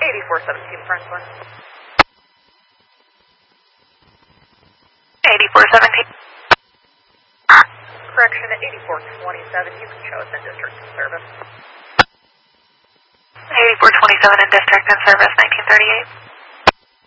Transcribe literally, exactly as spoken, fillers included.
eighty-four seventeen Franklin. eighty-four seventeen. Correction, at eighty-four twenty-seven, you can show us in district and service. eighty-four twenty-seven in district and service, nineteen thirty-eight.